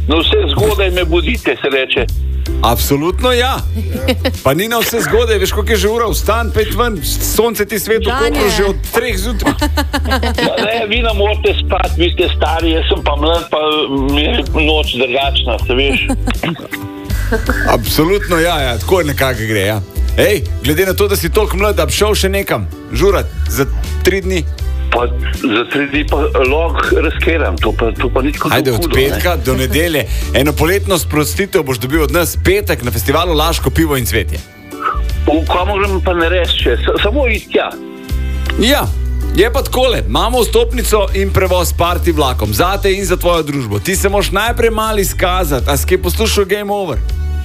Na vse zgodaj me budite, se reče. Absolutno ja. Pa ni na vse zgodaj, veš, koliko je že ura, vstan, pet ven, sonce ti svet okopro že od 3 zjutraj. Ja, ne, vi ne morate spati, vi ste stari, jaz sem pa mlad, pa mi je noč drugačna, se veš. Absolutno ja, tako nekako gre, ja. Ej, glede na to, da si toliko mlad, da bi šel še nekam žurat za 3 dni. Pa za 3 dni pa log razkeram, to pa ni tako hudo. Ajde, od petka do nedelje, eno poletno sprostitev boš dobil od nas petek na festivalu Laško pivo in cvetje. Kaj moram pa narediti še? Samo iti tja. Ja, je pa takole, imamo vstopnico in prevoz party vlakom, zate in za tvojo družbo. Ti se moš najprej malo izkazati, a si kaj poslušal Game Over?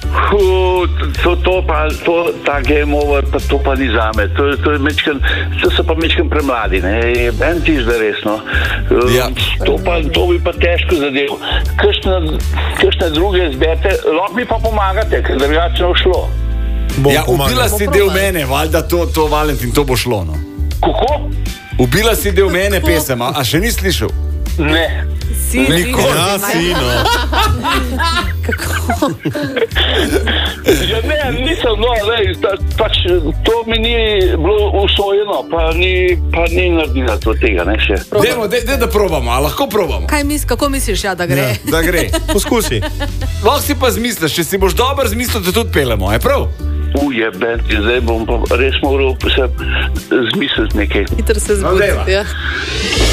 Ta Game Over, pa to pa ni zame. To so pa mečken premladi, ne? En tiš da resno. Ja. To bi pa težko zadev. Kakšne druge izberete, lahko mi pa pomagate, ker drugače ne šlo. Ja, ubila si del mene, valjda to Valentin, to bo šlo, no. Kako? Ubila si del mene pesem, a še ni slišal? Ne. Nikoli. Ja, si, no. Kako? Ja, ne, nisem, no, pač to mi ni bilo usvojeno, pa ni naredila to tega, ne, še. Dajmo, da probamo, a lahko probamo? Kako misliš, ja, da gre? Ja, da gre. Poskusi. Lahko si pa zmisliš, če si boš dober zmislil, te tudi pelemo, je prav? Ujebent, zdaj bom pa res moral se zmisliti nekaj. Hitro se zbuditi, ja.